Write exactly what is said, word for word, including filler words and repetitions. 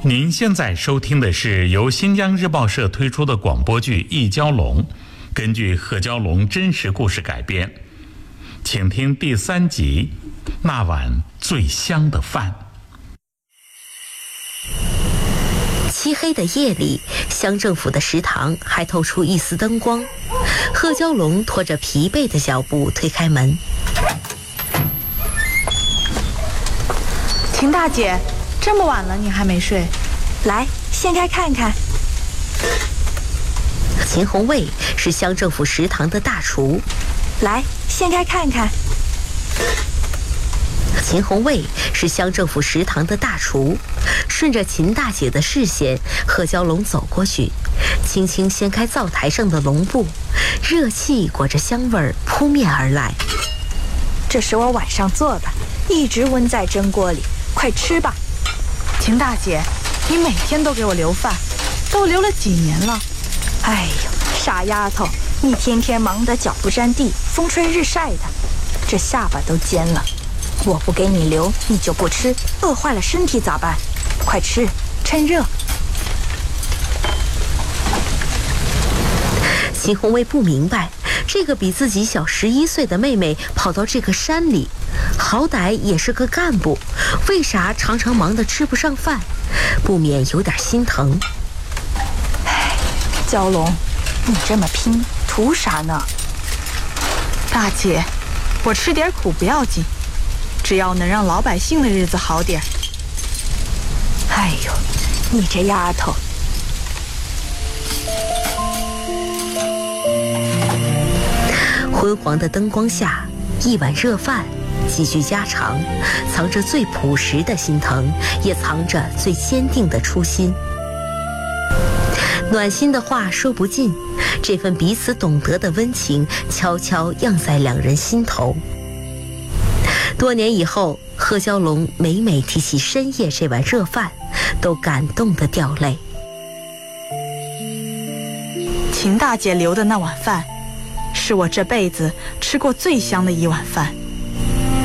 您现在收听的是由新疆日报社推出的广播剧《一蛟龙》，根据贺蛟龙真实故事改编，请听第三集《那碗最香的饭》。 漆黑的夜里，乡政府的食堂还透出一丝灯光。贺蛟龙拖着疲惫的脚步推开门。 秦大姐，这么晚了你还没睡？ 来，掀开看看。 秦红卫是乡政府食堂的大厨。 来，掀开看看。 秦红卫是乡政府食堂的大厨。顺着秦大姐的视线，贺蛟龙走过去，轻轻掀开灶台上的笼布，热气裹着香味儿扑面而来。 这是我晚上做的，一直温在蒸锅里，快吃吧。 秦大姐，你每天都给我留饭，都留了几年了。 哎呦，傻丫头，你天天忙得脚不沾地，风吹日晒的，这下巴都尖了。我不给你留，你就不吃，饿坏了身体咋办？快吃，趁热。 秦红卫不明白，这个比自己小十一岁的妹妹跑到这个山里，好歹也是个干部，为啥常常忙得吃不上饭？不免有点心疼。 唉，蛟龙，你这么拼，图啥呢？ 大姐，我吃点苦不要紧，只要能让老百姓的日子好点。 哎呦，你这丫头！ 昏黄的灯光下，一碗热饭，几句家常，藏着最朴实的心疼，也藏着最坚定的初心。暖心的话说不尽，这份彼此懂得的温情悄悄漾在两人心头。多年以后，贺蛟龙每每提起深夜这碗热饭，都感动得掉泪。 秦大姐留的那碗饭，是我这辈子吃过最香的一碗饭。